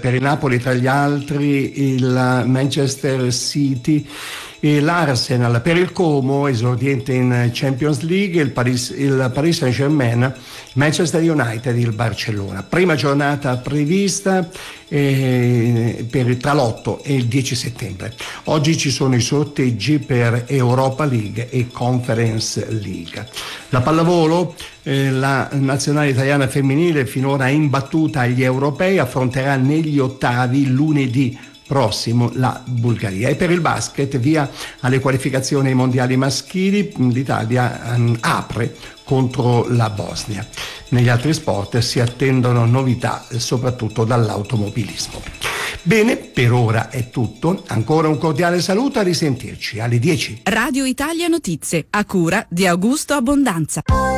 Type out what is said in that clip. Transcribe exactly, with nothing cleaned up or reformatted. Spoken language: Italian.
per il Napoli tra gli altri il Manchester City e l'Arsenal. Per il Como, esordiente in Champions League, il Paris, il Paris Saint-Germain, Manchester United, il Barcellona. Prima giornata prevista eh, per, tra l'otto e il dieci settembre. Oggi ci sono i sorteggi per Europa League e Conference League. La pallavolo, eh, la nazionale italiana femminile finora imbattuta agli europei, affronterà negli ottavi lunedì prossimo la Bulgaria. E per il basket, via alle qualificazioni ai mondiali maschili, l'Italia um, apre contro la Bosnia. Negli altri sport si attendono novità, soprattutto dall'automobilismo. Bene, per ora è tutto. Ancora un cordiale saluto, a risentirci alle dieci. Radio Italia Notizie, a cura di Augusto Abbondanza.